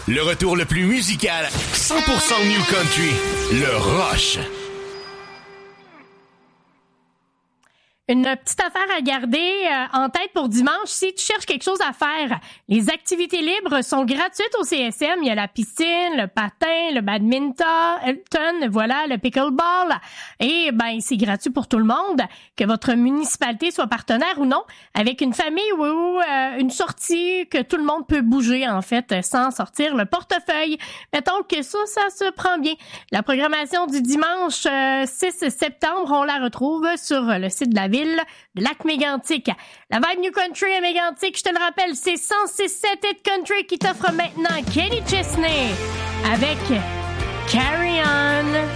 Le retour le plus musical, 100% New Country, le Rush. Une petite affaire à garder en tête pour dimanche, si tu cherches quelque chose à faire. Les activités libres sont gratuites au CSM. Il y a la piscine, le patin, le badminton, voilà, le pickleball. Et c'est gratuit pour tout le monde. Que votre municipalité soit partenaire ou non, avec une famille ou une sortie que tout le monde peut bouger, en fait, sans sortir le portefeuille. Mettons que ça se prend bien. La programmation du dimanche 6 septembre, on la retrouve sur le site de la ville de Lac-Mégantic. La Vibe New Country à Mégantic, je te le rappelle, c'est 106.7 Hit Country qui t'offre maintenant Kenny Chesney avec Carry On.